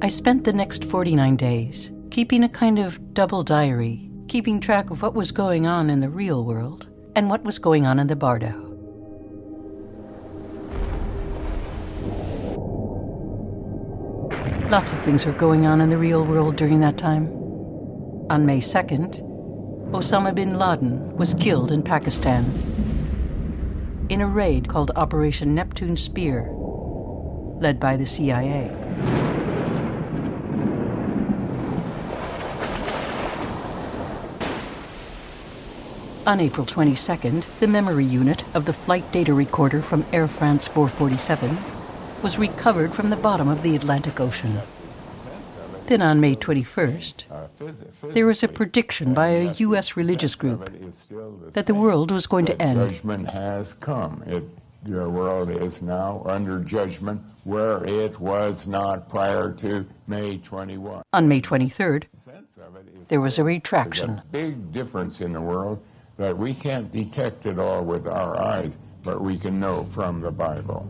I spent the next 49 days keeping a kind of double diary, keeping track of what was going on in the real world and what was going on in the Bardo. Lots of things were going on in the real world during that time. On May 2nd, Osama bin Laden was killed in Pakistan in a raid called Operation Neptune Spear, led by the CIA. On April 22nd, the memory unit of the flight data recorder from Air France 447 was recovered from the bottom of the Atlantic Ocean. Then on May 21st, there was a prediction by a U.S. religious group that the world was going to end. Judgment has come. The world is now under judgment where it was not prior to May 21. On May 23rd, there was a retraction. There's a big difference in the world that we can't detect it all with our eyes, but we can know from the Bible.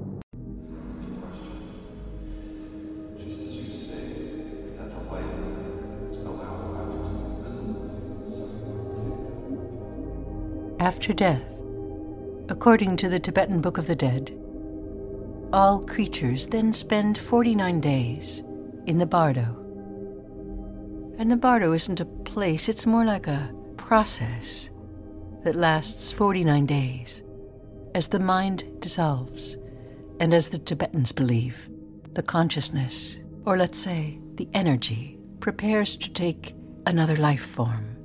After death, according to the Tibetan Book of the Dead, all creatures then spend 49 days in the Bardo. And the Bardo isn't a place, it's more like a process that lasts 49 days as the mind dissolves and, as the Tibetans believe, the consciousness, or let's say the energy, prepares to take another life form.